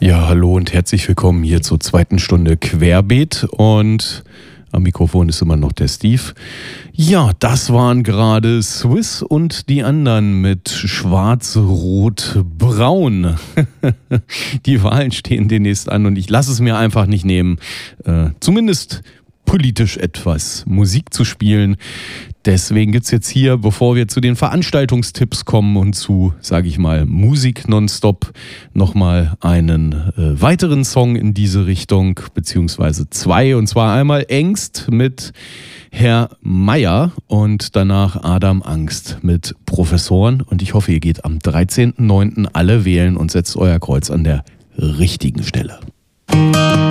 Ja, hallo und herzlich willkommen hier zur zweiten Stunde Querbeet und am Mikrofon ist immer noch der Steve. Ja, das waren gerade Swiss und die anderen mit Schwarz, Rot, Braun. Die Wahlen stehen demnächst an und ich lasse es mir einfach nicht nehmen, zumindest politisch etwas Musik zu spielen. Deswegen gibt es jetzt hier, bevor wir zu den Veranstaltungstipps kommen und zu, sage ich mal, Musik nonstop, nochmal einen weiteren Song in diese Richtung, beziehungsweise zwei. Und zwar einmal Ängst mit Herr Meier und danach Adam Angst mit Professoren. Und ich hoffe, ihr geht am 13.09. alle wählen und setzt euer Kreuz an der richtigen Stelle.